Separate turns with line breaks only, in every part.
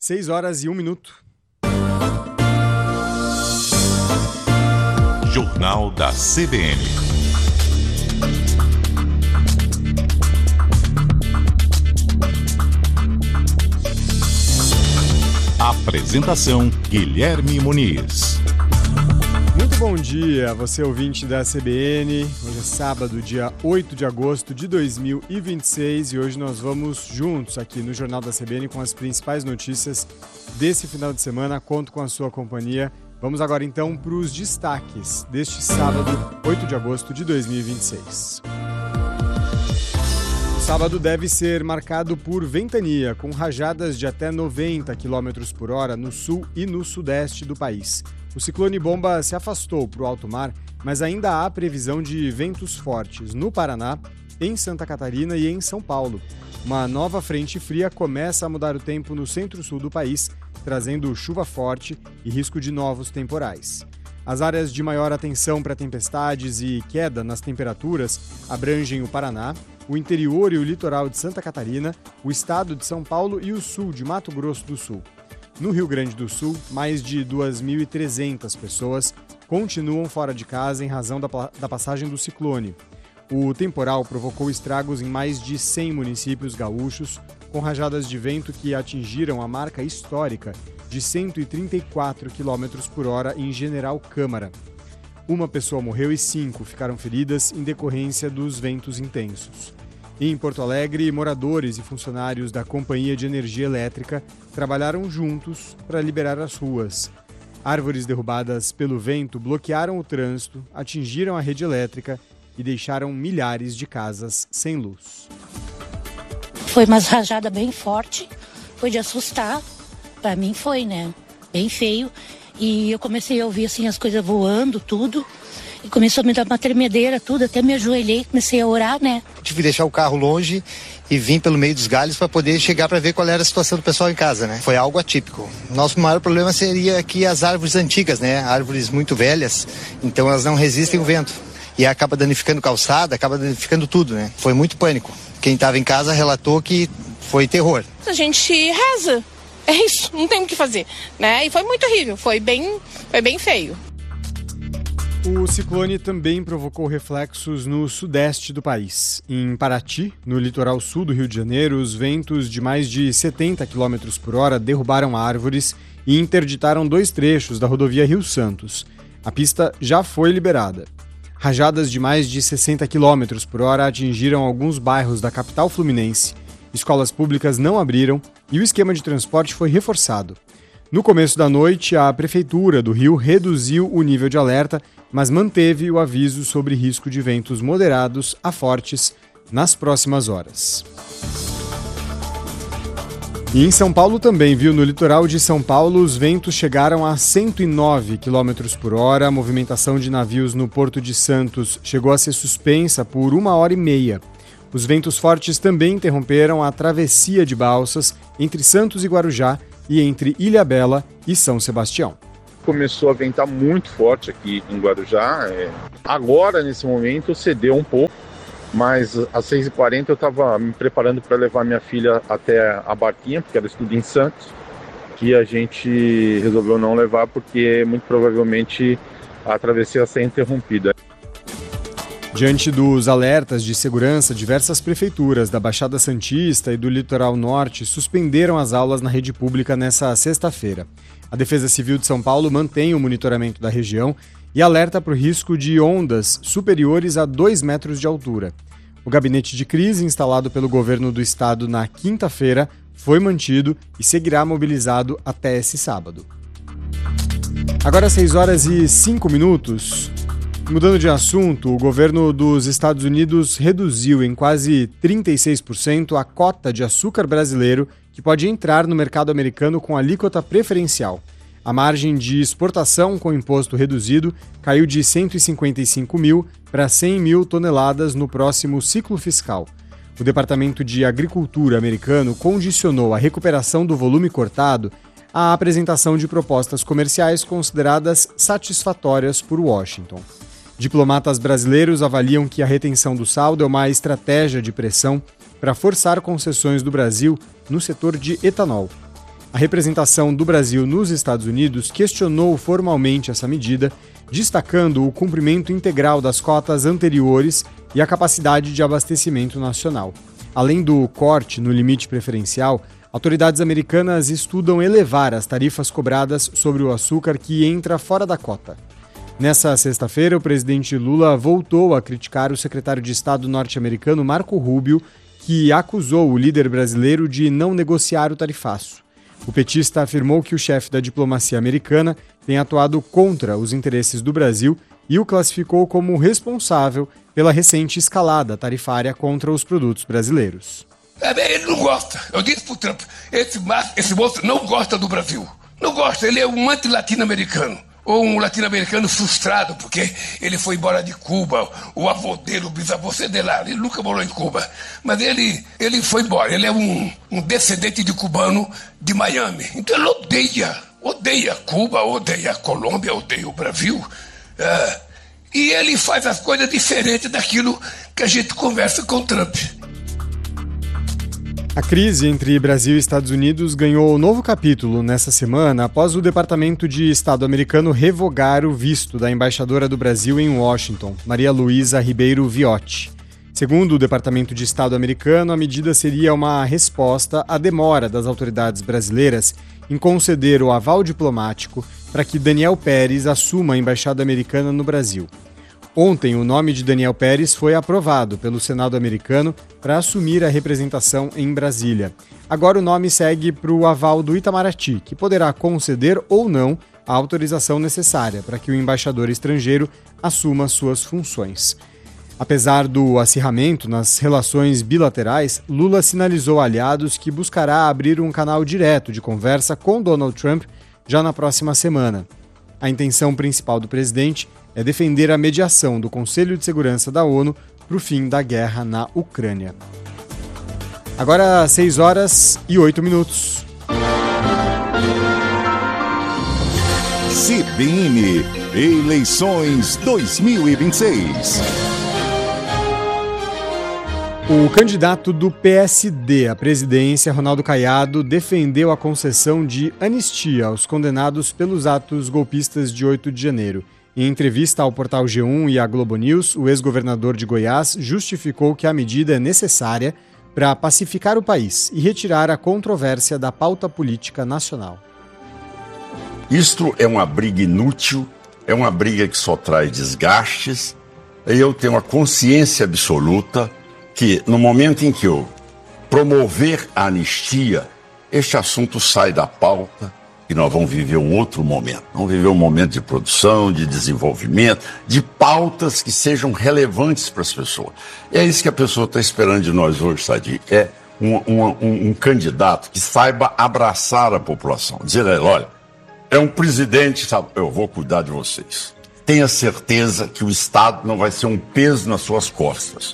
6h01.
Jornal da CBN. Apresentação: Guilherme Muniz.
Muito bom dia, você ouvinte da CBN. Hoje é sábado, dia 8 de agosto de 2026 e hoje nós vamos juntos aqui no Jornal da CBN com as principais notícias desse final de semana. Conto com a sua companhia. Vamos agora então para os destaques deste sábado, 8 de agosto de 2026. O sábado deve ser marcado por ventania, com rajadas de até 90 km por hora no sul e no sudeste do país. O ciclone bomba se afastou para o alto mar, mas ainda há previsão de ventos fortes no Paraná, em Santa Catarina e em São Paulo. Uma nova frente fria começa a mudar o tempo no centro-sul do país, trazendo chuva forte e risco de novos temporais. As áreas de maior atenção para tempestades e queda nas temperaturas abrangem o Paraná, o interior e o litoral de Santa Catarina, o estado de São Paulo e o sul de Mato Grosso do Sul. No Rio Grande do Sul, mais de 2.300 pessoas continuam fora de casa em razão da passagem do ciclone. O temporal provocou estragos em mais de 100 municípios gaúchos, com rajadas de vento que atingiram a marca histórica de 134 km por hora em General Câmara. Uma pessoa morreu e 5 ficaram feridas em decorrência dos ventos intensos. Em Porto Alegre, moradores e funcionários da Companhia de Energia Elétrica trabalharam juntos para liberar as ruas. Árvores derrubadas pelo vento bloquearam o trânsito, atingiram a rede elétrica e deixaram milhares de casas sem luz.
Foi uma rajada bem forte, foi de assustar. Para mim foi, né? Bem feio. E eu comecei a ouvir assim as coisas voando, tudo. E começou a me dar uma tremedeira, tudo. Até me ajoelhei, comecei a orar, né?
Tive que deixar o carro longe e vim pelo meio dos galhos para poder chegar para ver qual era a situação do pessoal em casa, né? Foi algo atípico. Nosso maior problema seria aqui as árvores antigas, né? Árvores muito velhas, então elas não resistem ao vento. E acaba danificando calçada, acaba danificando tudo, né? Foi muito pânico. Quem estava em casa relatou que foi terror.
A gente reza. É isso, não tem o que fazer, né? E foi muito horrível, foi bem feio.
O ciclone também provocou reflexos no sudeste do país. Em Paraty, no litoral sul do Rio de Janeiro, os ventos de mais de 70 km por hora derrubaram árvores e interditaram 2 trechos da rodovia Rio Santos. A pista já foi liberada. Rajadas de mais de 60 km por hora atingiram alguns bairros da capital fluminense. Escolas públicas não abriram e o esquema de transporte foi reforçado. No começo da noite, a Prefeitura do Rio reduziu o nível de alerta, mas manteve o aviso sobre risco de ventos moderados a fortes nas próximas horas. E em São Paulo também, no litoral de São Paulo, os ventos chegaram a 109 km por hora. A movimentação de navios no Porto de Santos chegou a ser suspensa por 1h30. Os ventos fortes também interromperam a travessia de balsas entre Santos e Guarujá e entre Ilhabela e São Sebastião.
Começou a ventar muito forte aqui em Guarujá. Agora, nesse momento, cedeu um pouco, mas às 6h40 eu estava me preparando para levar minha filha até a barquinha, porque ela estuda em Santos, que a gente resolveu não levar porque muito provavelmente a travessia ia ser interrompida.
Diante dos alertas de segurança, diversas prefeituras da Baixada Santista e do Litoral Norte suspenderam as aulas na rede pública nesta sexta-feira. A Defesa Civil de São Paulo mantém o monitoramento da região e alerta para o risco de ondas superiores a 2 metros de altura. O gabinete de crise instalado pelo governo do estado na quinta-feira foi mantido e seguirá mobilizado até esse sábado. Agora 6h05. Mudando de assunto, o governo dos Estados Unidos reduziu em quase 36% a cota de açúcar brasileiro que pode entrar no mercado americano com alíquota preferencial. A margem de exportação com imposto reduzido caiu de 155 mil para 100 mil toneladas no próximo ciclo fiscal. O Departamento de Agricultura americano condicionou a recuperação do volume cortado à apresentação de propostas comerciais consideradas satisfatórias por Washington. Diplomatas brasileiros avaliam que a retenção do saldo é uma estratégia de pressão para forçar concessões do Brasil no setor de etanol. A representação do Brasil nos Estados Unidos questionou formalmente essa medida, destacando o cumprimento integral das cotas anteriores e a capacidade de abastecimento nacional. Além do corte no limite preferencial, autoridades americanas estudam elevar as tarifas cobradas sobre o açúcar que entra fora da cota. Nessa sexta-feira, o presidente Lula voltou a criticar o secretário de Estado norte-americano Marco Rubio, que acusou o líder brasileiro de não negociar o tarifaço. O petista afirmou que o chefe da diplomacia americana tem atuado contra os interesses do Brasil e o classificou como responsável pela recente escalada tarifária contra os produtos brasileiros.
Ele não gosta. Eu disse pro Trump, esse moço não gosta do Brasil. Não gosta, ele é um anti-latino-americano. Ou um latino-americano frustrado, porque ele foi embora de Cuba, o avô dele, o bisavô dele lá, ele nunca morou em Cuba. Mas ele foi embora, ele é um descendente de cubano de Miami. Então ele odeia Cuba, odeia a Colômbia, odeia o Brasil. E ele faz as coisas diferentes daquilo que a gente conversa com o Trump.
A crise entre Brasil e Estados Unidos ganhou novo capítulo nessa semana após o Departamento de Estado americano revogar o visto da embaixadora do Brasil em Washington, Maria Luísa Ribeiro Viotti. Segundo o Departamento de Estado americano, a medida seria uma resposta à demora das autoridades brasileiras em conceder o aval diplomático para que Daniel Pérez assuma a embaixada americana no Brasil. Ontem, o nome de Daniel Pérez foi aprovado pelo Senado americano para assumir a representação em Brasília. Agora o nome segue para o aval do Itamaraty, que poderá conceder ou não a autorização necessária para que o embaixador estrangeiro assuma suas funções. Apesar do acirramento nas relações bilaterais, Lula sinalizou a aliados que buscará abrir um canal direto de conversa com Donald Trump já na próxima semana. A intenção principal do presidente é defender a mediação do Conselho de Segurança da ONU para o fim da guerra na Ucrânia. Agora, 6h08.
CBN Eleições 2026.
O candidato do PSD à presidência, Ronaldo Caiado, defendeu a concessão de anistia aos condenados pelos atos golpistas de 8 de janeiro. Em entrevista ao portal G1 e à Globo News, o ex-governador de Goiás justificou que a medida é necessária para pacificar o país e retirar a controvérsia da pauta política nacional.
Isto é uma briga inútil, é uma briga que só traz desgastes, e eu tenho a consciência absoluta que no momento em que eu promover a anistia, este assunto sai da pauta e nós vamos viver um outro momento. Vamos viver um momento de produção, de desenvolvimento, de pautas que sejam relevantes para as pessoas. E é isso que a pessoa está esperando de nós hoje, Sadi. É um candidato que saiba abraçar a população. Dizer a ela, olha, é um presidente, sabe, eu vou cuidar de vocês. Tenha certeza que o Estado não vai ser um peso nas suas costas.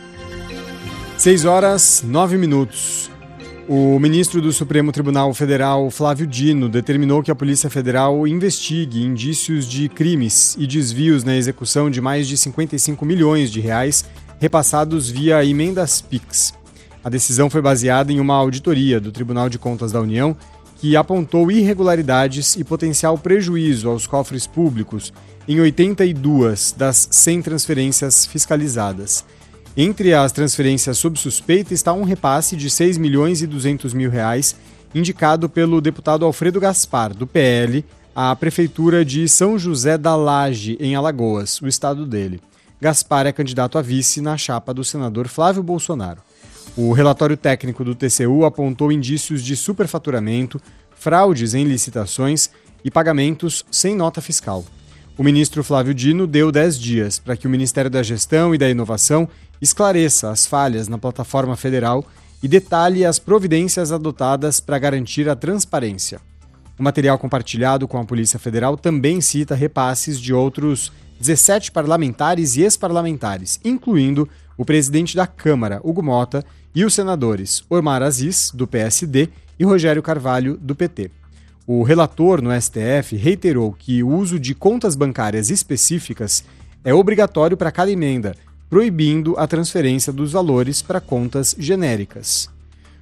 6h09. O ministro do Supremo Tribunal Federal, Flávio Dino, determinou que a Polícia Federal investigue indícios de crimes e desvios na execução de mais de 55 milhões de reais repassados via emendas PIX. A decisão foi baseada em uma auditoria do Tribunal de Contas da União que apontou irregularidades e potencial prejuízo aos cofres públicos em 82 das 100 transferências fiscalizadas. Entre as transferências sob suspeita está um repasse de 6 milhões e 200 mil reais, indicado pelo deputado Alfredo Gaspar, do PL, à Prefeitura de São José da Laje, em Alagoas, o estado dele. Gaspar é candidato a vice na chapa do senador Flávio Bolsonaro. O relatório técnico do TCU apontou indícios de superfaturamento, fraudes em licitações e pagamentos sem nota fiscal. O ministro Flávio Dino deu 10 dias para que o Ministério da Gestão e da Inovação esclareça as falhas na plataforma federal e detalhe as providências adotadas para garantir a transparência. O material compartilhado com a Polícia Federal também cita repasses de outros 17 parlamentares e ex-parlamentares, incluindo o presidente da Câmara, Hugo Mota, e os senadores Omar Aziz, do PSD, e Rogério Carvalho, do PT. O relator no STF reiterou que o uso de contas bancárias específicas é obrigatório para cada emenda, proibindo a transferência dos valores para contas genéricas.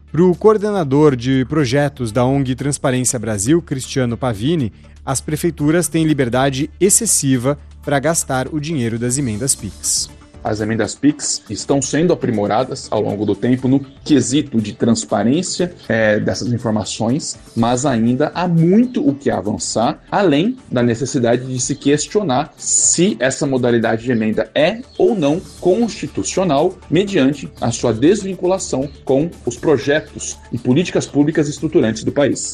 Para o coordenador de projetos da ONG Transparência Brasil, Cristiano Pavini, as prefeituras têm liberdade excessiva para gastar o dinheiro das emendas PIX.
As emendas PIX estão sendo aprimoradas ao longo do tempo no quesito de transparência dessas informações, mas ainda há muito o que avançar, além da necessidade de se questionar se essa modalidade de emenda é ou não constitucional, mediante a sua desvinculação com os projetos e políticas públicas estruturantes do país.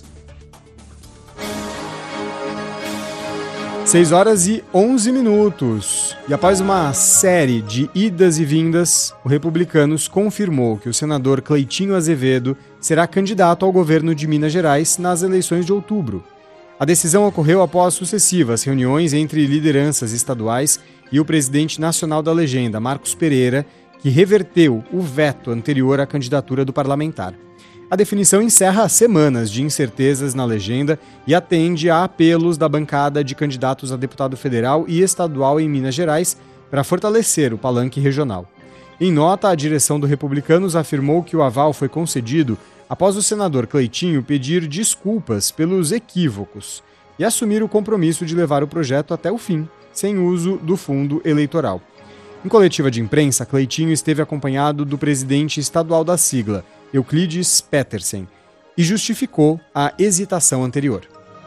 6 horas e 11 minutos. E após uma série de idas e vindas, o Republicanos confirmou que o senador Cleitinho Azevedo será candidato ao governo de Minas Gerais nas eleições de outubro. A decisão ocorreu após sucessivas reuniões entre lideranças estaduais e o presidente nacional da legenda, Marcos Pereira, que reverteu o veto anterior à candidatura do parlamentar. A definição encerra semanas de incertezas na legenda e atende a apelos da bancada de candidatos a deputado federal e estadual em Minas Gerais para fortalecer o palanque regional. Em nota, a direção do Republicanos afirmou que o aval foi concedido após o senador Cleitinho pedir desculpas pelos equívocos e assumir o compromisso de levar o projeto até o fim, sem uso do fundo eleitoral. Em coletiva de imprensa, Cleitinho esteve acompanhado do presidente estadual da sigla, Euclides Petersen, e justificou a hesitação anterior.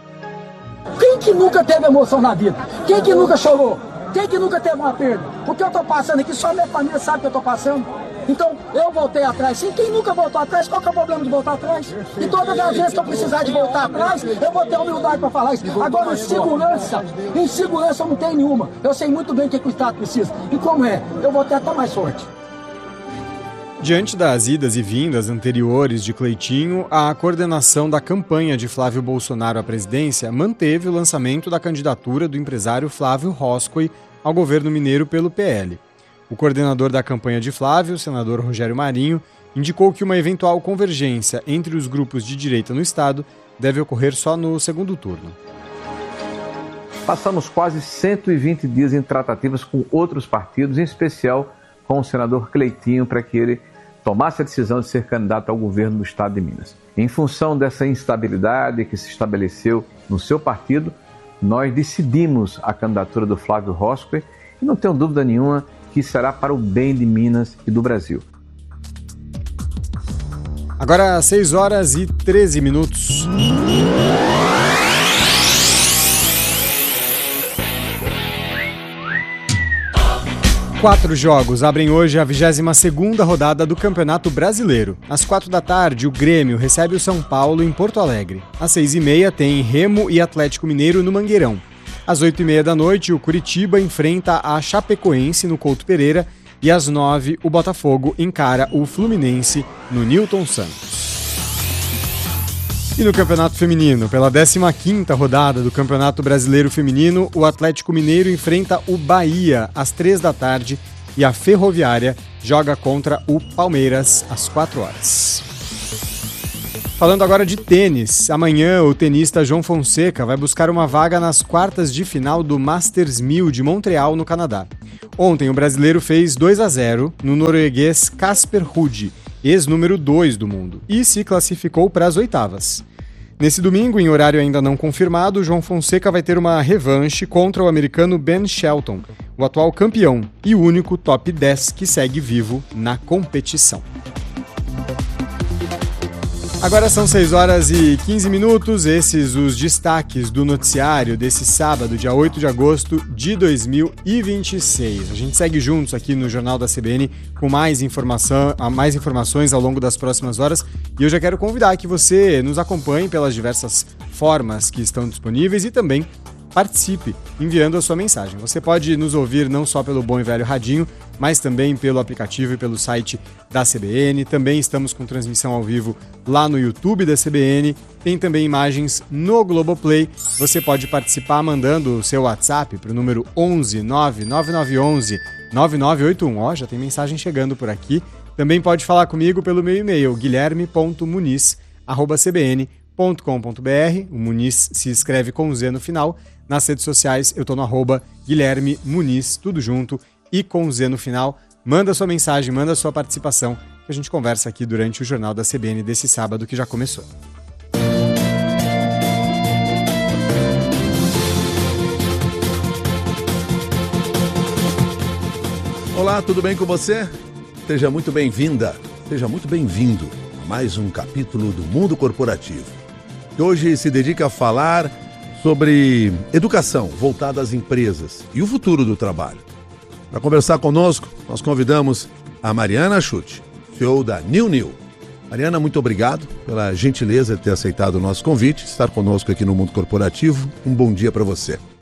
Quem que nunca teve emoção na vida? Quem que nunca chorou? Quem que nunca teve uma perda? O que eu estou passando aqui, só minha família sabe o que eu estou passando. Então, eu voltei atrás. Sim, quem nunca voltou atrás, qual que é o problema de voltar atrás? E todas as vezes que eu precisar de voltar atrás, eu vou ter humildade para falar isso. Agora, insegurança eu não tenho nenhuma. Eu sei muito bem o que o Estado precisa. E como é? Eu vou ter até mais sorte.
Diante das idas e vindas anteriores de Cleitinho, a coordenação da campanha de Flávio Bolsonaro à presidência manteve o lançamento da candidatura do empresário Flávio Roscoe ao governo mineiro pelo PL. O coordenador da campanha de Flávio, o senador Rogério Marinho, indicou que uma eventual convergência entre os grupos de direita no estado deve ocorrer só no segundo turno.
Passamos quase 120 dias em tratativas com outros partidos, em especial com o senador Cleitinho, para que ele tomasse a decisão de ser candidato ao governo do estado de Minas. Em função dessa instabilidade que se estabeleceu no seu partido, nós decidimos a candidatura do Flávio Roscoe e não tenho dúvida nenhuma que será para o bem de Minas e do Brasil.
Agora, 6 horas e 13 minutos. Quatro jogos abrem hoje a 22ª rodada do Campeonato Brasileiro. Às 4 da tarde, o Grêmio recebe o São Paulo em Porto Alegre. Às 6h30 tem Remo e Atlético Mineiro no Mangueirão. Às 8h30 da noite, o Curitiba enfrenta a Chapecoense no Couto Pereira e às 9h, o Botafogo encara o Fluminense no Newton Santos. E no Campeonato Feminino, pela 15ª rodada do Campeonato Brasileiro Feminino, o Atlético Mineiro enfrenta o Bahia às 3 da tarde e a Ferroviária joga contra o Palmeiras às 4 horas. Falando agora de tênis, amanhã o tenista João Fonseca vai buscar uma vaga nas quartas de final do Masters 1000 de Montreal, no Canadá. Ontem o brasileiro fez 2-0 no norueguês Casper Ruud, ex-número 2 do mundo, e se classificou para as oitavas. Nesse domingo, em horário ainda não confirmado, João Fonseca vai ter uma revanche contra o americano Ben Shelton, o atual campeão e único top 10 que segue vivo na competição. Agora são 6 horas e 15 minutos, esses os destaques do noticiário desse sábado, dia 8 de agosto de 2026. A gente segue juntos aqui no Jornal da CBN com mais informações ao longo das próximas horas e eu já quero convidar que você nos acompanhe pelas diversas formas que estão disponíveis e também participe enviando a sua mensagem. Você pode nos ouvir não só pelo bom e velho radinho, mas também pelo aplicativo e pelo site da CBN. Também estamos com transmissão ao vivo lá no YouTube da CBN. Tem também imagens no Globoplay. Você pode participar mandando o seu WhatsApp para o número 11 99911 9981. Ó, já tem mensagem chegando por aqui. Também pode falar comigo pelo meu e-mail, guilherme.muniz@cbn.com.br. O Muniz se escreve com Z no final. Nas redes sociais eu estou no @Guilherme Muniz, tudo junto e com Z no final. Manda sua mensagem, manda sua participação, que a gente conversa aqui durante o Jornal da CBN desse sábado que já começou.
Olá, tudo bem com você? Seja muito bem-vinda, seja muito bem-vindo a mais um capítulo do Mundo Corporativo, que hoje se dedica a falar sobre educação voltada às empresas e o futuro do trabalho. Para conversar conosco, nós convidamos a Mariana Schutt, CEO da New. Mariana, muito obrigado pela gentileza de ter aceitado o nosso convite, estar conosco aqui no Mundo Corporativo. Um bom dia para você.